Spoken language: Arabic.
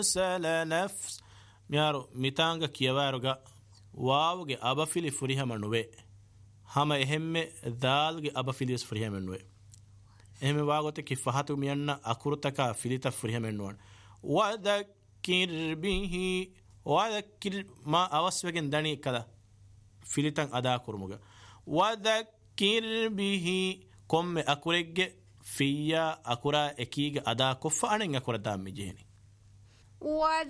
سل نفس ميارو ميتانغا كيواروغا واوغي أبافيلي فريها منوي هما إهم دالغي أبافيليس فريها منوي إهم واغوتي كفهاتو ميانا أكورتكا فيليتا فريها منوان وذكر به وذكر ما أوسوغن داني كذا فيليتان أدا كورموغا وذكر به كم أكوريج فيا أكورا إكيج أدا كفا أنا أكورا دام مجيني وذكر